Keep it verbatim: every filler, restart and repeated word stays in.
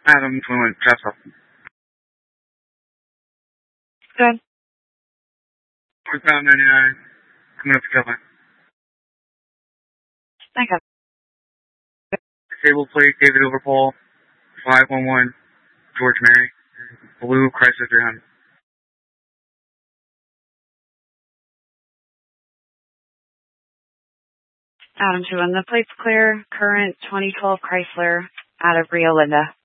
Adam twenty-one, draft off. Good. Northbound ninety-nine, coming up to Kelvin. Thank you. Disable plate, David Overpole, five one one, George Mary, blue Chrysler three hundred. Adam two one, the plate's clear. Current twenty twelve Chrysler out of Rio Linda.